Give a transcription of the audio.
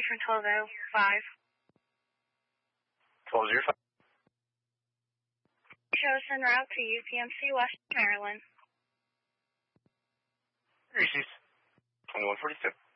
from 1205. 1205. Shows en route to UPMC, West Maryland. Received. 2142.